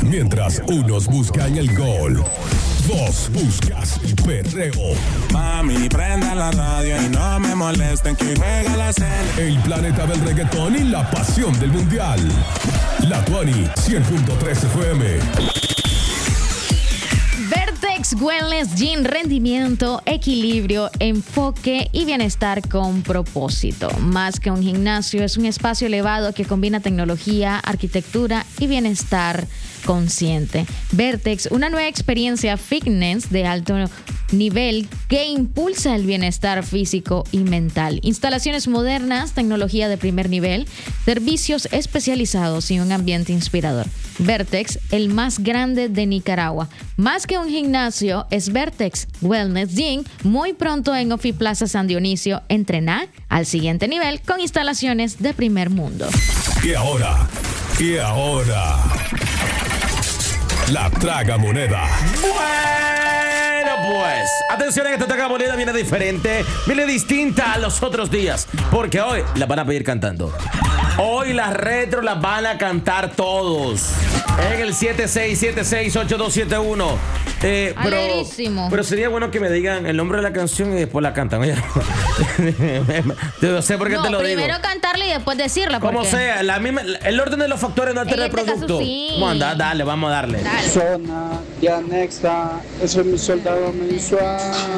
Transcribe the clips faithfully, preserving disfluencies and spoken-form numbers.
Mientras unos buscan el gol, vos buscas el perreo. Mami, prenda la radio y no me molesten que juega la cena. El planeta del reggaetón y la pasión del mundial. La Tuani cien punto tres F M. Vertex Wellness Gym, rendimiento, equilibrio, enfoque y bienestar con propósito. Más que un gimnasio, es un espacio elevado que combina tecnología, arquitectura y bienestar consciente. Vertex, una nueva experiencia fitness de alto nivel que impulsa el bienestar físico y mental. Instalaciones modernas, tecnología de primer nivel, servicios especializados y un ambiente inspirador. Vertex, el más grande de Nicaragua. Más que un gimnasio, es Vertex Wellness Gym. Muy pronto en Ofi Plaza San Dionisio, entrenar al siguiente nivel con instalaciones de primer mundo. Y ahora, y ahora, la tragamoneda. Bueno, pues, atención, en esta tragamoneda viene diferente, viene distinta a los otros días, porque hoy la van a pedir cantando. Hoy las retro las van a cantar todos en el siete seis siete seis ocho dos siete uno. Eh, pero, pero sería bueno que me digan el nombre de la canción y después la cantan. Oye, no sé por qué no, te lo digo. Primero cantarla y después decirla. Como porque... sea, la misma, el orden de los factores no altera el este producto. Sí. Vamos a andar, dale, vamos a darle. Dale. Zona y anexa, eso es mi soldado mensual.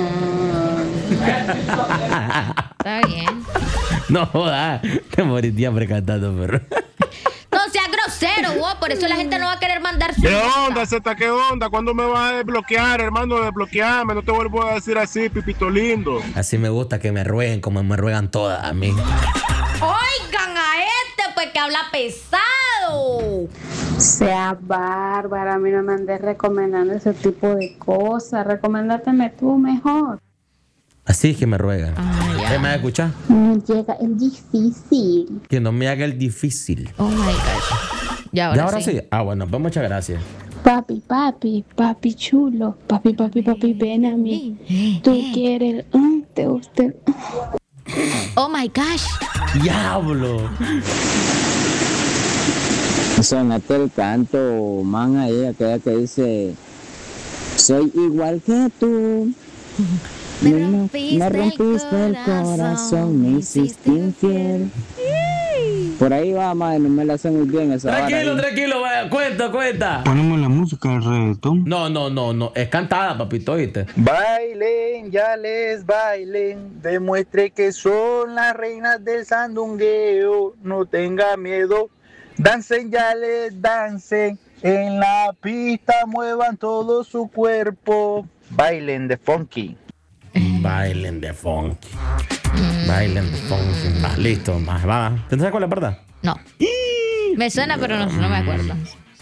Está bien. No jodas, te morís siempre cantando, perro. No seas grosero, vos. Por eso la gente no va a querer mandar su. ¿Qué onda, Zeta? ¿Qué onda? ¿Cuándo me vas a desbloquear, hermano? Desbloquearme. No te vuelvo a decir así, pipito lindo. Así me gusta que me rueguen como me ruegan todas a mí. Oigan a este, pues que habla pesado. Sea bárbara, a mí no me andes recomendando ese tipo de cosas. Recomendáteme tú mejor. Así que me ruegan. Ah, ya. ¿Qué me va a escuchar? No llega el difícil. Que no me haga el difícil. Oh my gosh. Ya ahora, ¿Ya ahora sí. sí? Ah, bueno, pues muchas gracias. Papi, papi, papi chulo. Papi, papi, papi, ven a mí. Tú quieres, uh, te gusta. el, uh. Oh my gosh. ¡Diablo! Sonate el canto, man, ahí, aquella que dice: soy igual que tú. Me Me rompiste, me rompiste el corazón, me hiciste infiel. Por ahí va, madre, no me la sé muy bien esa vara Tranquilo, ahí. tranquilo, vaya, cuenta, cuenta. Ponemos la música del reggaetón. No, no, no, no, es cantada, papito, ¿oíste? Bailen, ya les bailen, demuestre que son las reinas del sandungueo, no tenga miedo, dancen, ya les dancen, en la pista muevan todo su cuerpo, bailen de funky. Bailen de funky. Bailen de funky. Va, listo, va, va. ¿Te sabes cuál es la verdad? No. Me suena, pero no, no me acuerdo.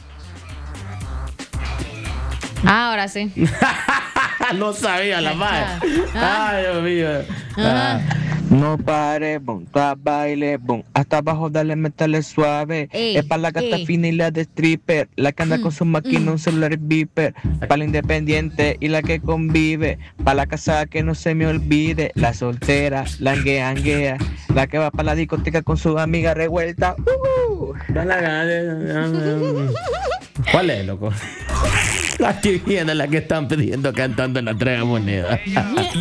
Ah, ahora sí. No sabía la madre. Ah. Ay, Dios mío. Ah. No pare, boom, ta baile, boom, hasta abajo dale, métale suave. Ey, es para la gata ey. fina y la de stripper, la que anda con su máquina, un celular beeper. Para la independiente y la que convive, para la casada que no se me olvide, la soltera, la anguea, anguea, la que va para la discoteca con su amiga revuelta. Uh-huh. ¿Cuál es, loco? Aquí viene la que están pidiendo cantando en la tragamoneda.